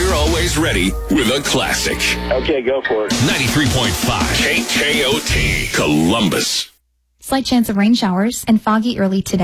You're always ready with a classic. Okay, go for it. 93.5 KKOT Columbus. Slight chance of rain showers and foggy early today.